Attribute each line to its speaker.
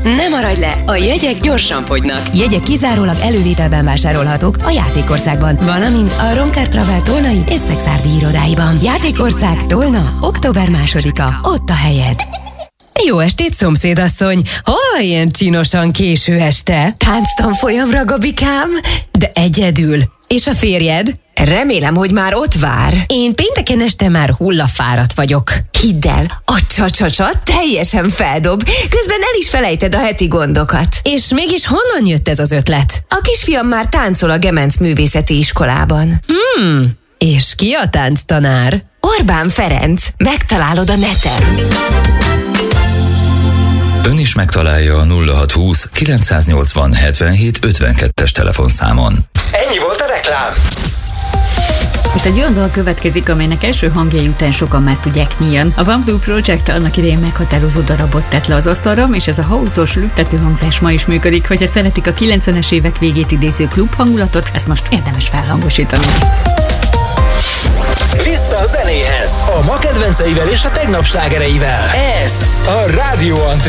Speaker 1: Ne maradj le, a jegyek gyorsan fogynak.
Speaker 2: Jegyek kizárólag elővételben vásárolhatók a Játékországban, valamint a Roncar Travel Tolnai és Szekszárdi irodáiban. Játékország Tolna, október 2-a. Ott a helyed.
Speaker 3: Jó estét, szomszédasszony! Hol ilyen csinosan késő este?
Speaker 4: Tánctanfolyamra, Gabikám?
Speaker 3: De egyedül. És a férjed?
Speaker 4: Remélem, hogy már ott vár.
Speaker 3: Én pénteken este már hullafáradt vagyok.
Speaker 4: Hidd el, a csa-csa-csa teljesen feldob, közben el is felejted a heti gondokat.
Speaker 3: És mégis honnan jött ez az ötlet?
Speaker 4: A kisfiam már táncol a Gemenc Művészeti Iskolában.
Speaker 3: És ki a tánctanár?
Speaker 4: Orbán Ferenc, megtalálod a neten.
Speaker 5: Ön is megtalálja a 0620 980 77 52-es telefonszámon.
Speaker 6: Ennyi volt a reklám.
Speaker 7: Most egy olyan dal következik, amelynek első hangjai után sokan már tudják milyen. A One Blue Project annak idején meghatározó darabot tett le az asztalra, és ez a house-os lüktető hangzás ma is működik. Hogyha szeretik a 90-es évek végét idéző klub hangulatot, ezt most érdemes felhangosítani.
Speaker 6: Vissza a zenéhez, a ma kedvenceivel és a tegnap slágereivel. Ez a Rádió Antré.